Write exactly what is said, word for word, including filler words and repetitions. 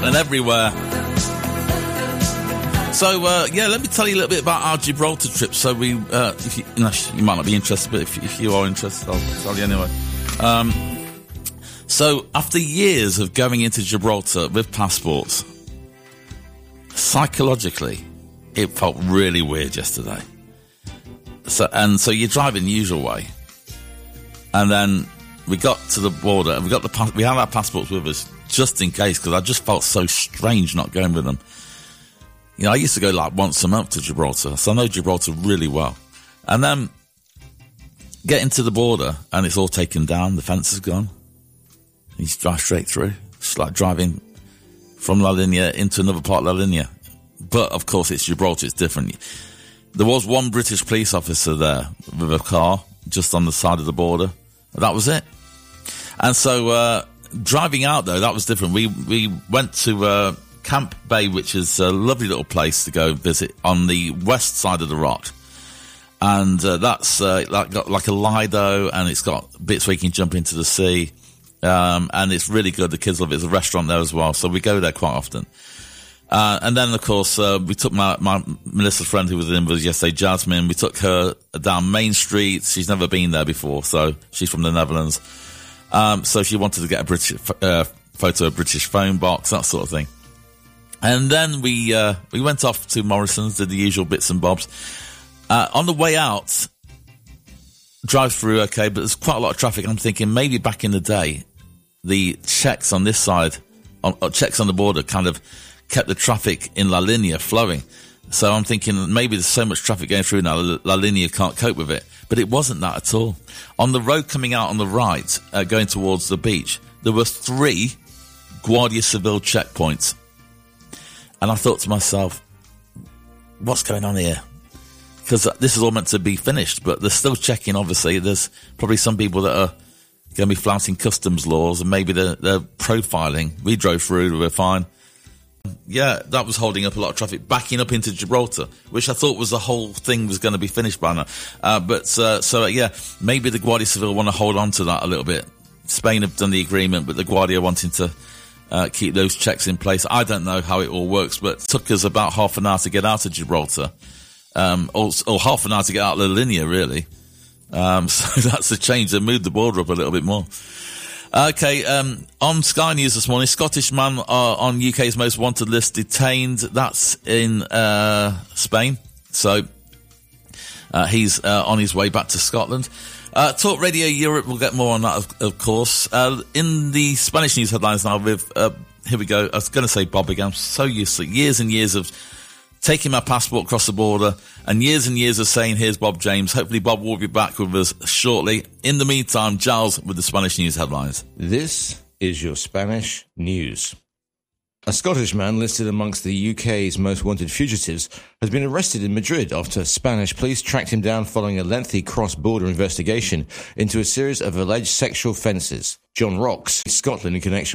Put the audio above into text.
happening everywhere. So, uh, yeah, let me tell you a little bit about our Gibraltar trip. So we, uh, if you, you, know, you might not be interested, but if, if you are interested, I'll tell you anyway. Um, so after years of going into Gibraltar with passports, psychologically, it felt really weird yesterday. So, and so you're driving the usual way. And then we got to the border and we got the, we had our passports with us just in case, because I just felt so strange not going with them. You know, I used to go like once a month to Gibraltar, so I know Gibraltar really well. And then getting to the border and it's all taken down, the fence is gone. You just drive straight through. It's like driving from La Linea into another part of La Linea. But, of course, it's Gibraltar, it's different. There was one British police officer there with a car just on the side of the border. That was it. And so, uh, driving out, though, that was different. We, we went to, uh, Camp Bay, which is a lovely little place to go visit on the west side of the rock. And, uh, that's, uh, like, got like a Lido, and it's got bits where you can jump into the sea. Um, and it's really good. The kids love it. There's a restaurant there as well. So we go there quite often. Uh, and then, of course, uh, we took my, my, Melissa's friend who was in with us yesterday, Jasmine. We took her down Main Street. She's never been there before, so she's from the Netherlands. Um, so she wanted to get a British, uh, photo of a British phone box, that sort of thing. And then we, uh, we went off to Morrison's, did the usual bits and bobs. Uh, on the way out, drive through, okay, but there's quite a lot of traffic. I'm thinking maybe back in the day, the checks on this side, on, uh, checks on the border kind of kept the traffic in La Linea flowing. So I'm thinking maybe there's so much traffic going through now, La Linea can't cope with it. But it wasn't that at all. On the road coming out on the right, uh, going towards the beach, there were three Guardia Civil checkpoints. And I thought to myself, what's going on here? Because this is all meant to be finished, but they're still checking, obviously. There's probably some people that are going to be flouting customs laws, and maybe they're, they're profiling. We drove through, we were fine. Yeah, that was holding up a lot of traffic, backing up into Gibraltar, which I thought was the whole thing was going to be finished by now. Uh, but, uh, so, yeah, maybe the Guardia Civil want to hold on to that a little bit. Spain have done the agreement, but the Guardia wanting to uh, keep those checks in place. I don't know how it all works, but it took us about half an hour to get out of Gibraltar, um, or, or half an hour to get out of La Linea, really. Um, so that's a change. They moved the border up a little bit more. Okay, um, on Sky News this morning, Scottish man uh, on U K's most wanted list detained. That's in uh, Spain. So uh, he's uh, on his way back to Scotland. Uh, Talk Radio Europe, we'll get more on that, of, of course. Uh, in the Spanish news headlines now with, uh, here we go, I was going to say Bob again. I'm so used to years and years of taking my passport across the border and years and years of saying, here's Bob James. Hopefully Bob will be back with us shortly. In the meantime, Giles with the Spanish news headlines. This is your Spanish news. A Scottish man listed amongst the U K's most wanted fugitives has been arrested in Madrid after Spanish police tracked him down following a lengthy cross-border investigation into a series of alleged sexual offences. John Rocks, Scotland in connection